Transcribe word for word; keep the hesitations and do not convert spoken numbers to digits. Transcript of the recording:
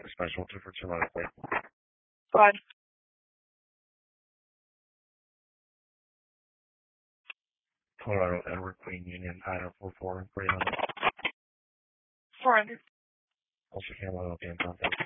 a special two for two medically. Go ahead. Colorado Edward Queen Union Idaho four four three hundred. four hundred. Also Camel will be in contact.